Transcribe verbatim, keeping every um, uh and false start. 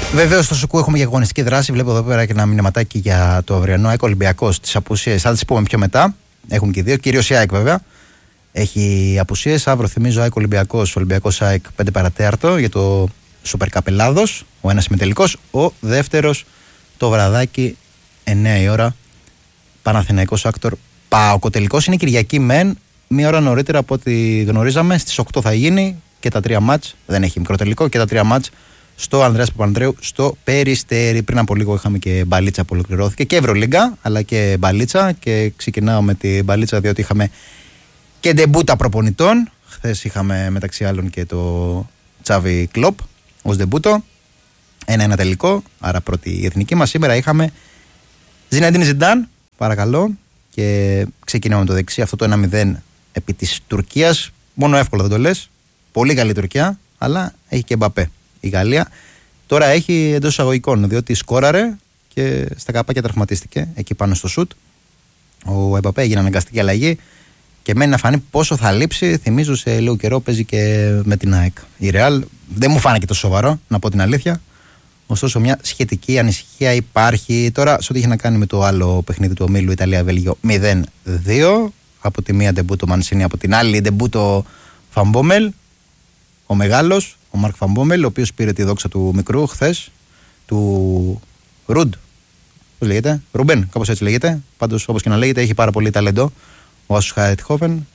Βεβαίως στο Σουκού έχουμε και αγωνιστική δράση. Βλέπω εδώ πέρα και ένα μηνυματάκι για το αυριανό ΑΕΚ Ολυμπιακός. Τις απουσίες θα τις πούμε πιο μετά. Έχουμε και δύο. Κυρίως η ΑΕΚ βέβαια έχει απουσίες. Αύριο θυμίζω ΑΕΚ Ολυμπιακός. Ολυμπιακός ΑΕΚ πέντε παρατέταρτο για το Σούπερ Καπ Ελλάδος. Ο ένας συμμετελικός. Ο δεύτερος το βραδάκι εννιά η ώρα. Παναθηναϊκός Άκτορ ΠΑΟΚ. Ο τελικός είναι Κυριακή μεν. Μία ώρα νωρίτερα από ό,τι γνωρίζαμε. Στις οκτώ θα γίνει και τα τρία μάτς. Δεν έχει μικρό τελικό και τα τρία μάτς στο Ανδρέας Παπανδρέου στο Περιστέρι. Πριν από λίγο είχαμε και μπαλίτσα που ολοκληρώθηκε και Ευρωλίγκα αλλά και μπαλίτσα. Και ξεκινάω με την μπαλίτσα διότι είχαμε και ντεμπούτα προπονητών. Χθες είχαμε μεταξύ άλλων και το Τσάβι Κλοπ ως ντεμπούτο. Ένα-ένα τελικό, άρα πρώτη η εθνική μας. Σήμερα είχαμε Ζιναντίν Ζιντάν, παρακαλώ. Και ξεκινάμε με το δεξί, αυτό το ένα μηδέν επί της Τουρκίας. Μόνο εύκολα δεν το λες. Πολύ καλή Τουρκία, αλλά έχει και Μπαπέ η Γαλλία. Τώρα έχει εντός εισαγωγικών, διότι σκόραρε και στα καπάκια τραυματίστηκε εκεί πάνω στο σουτ. Ο Εμπαπέ έγινε αναγκαστική αλλαγή και μένει να φανεί πόσο θα λείψει. Θυμίζω σε λίγο καιρό παίζει και με την ΑΕΚ. Η Ρεάλ δεν μου φάνηκε τόσο σοβαρό, να πω την αλήθεια. Ωστόσο, μια σχετική ανησυχία υπάρχει. Τώρα, σε ό,τι έχει να κάνει με το άλλο παιχνίδι του ομίλου Ιταλία-Βέλγιο μηδέν δύο. Από τη μία ντεμπούτο Μανσίνη, από την άλλη ντεμπούτο Φαμπόμελ. Ο μεγάλος, ο Μαρκ Φαμπόμελ, ο οποίος πήρε τη δόξα του μικρού χθες, του Ρουντ. Πώς λέγεται, Ρουμπέν, κάπως έτσι λέγεται. Πάντως, όπως και να λέγεται, έχει πάρα πολύ ταλέντο ο Άσος Χάιτχόφεν